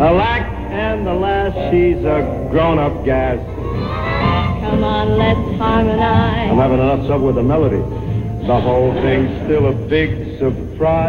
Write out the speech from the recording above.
Alack, and the lass, she's a grown-up gas. Come on, let's harmonize. I'm having enough trouble with the melody. The whole thing's still a big surprise.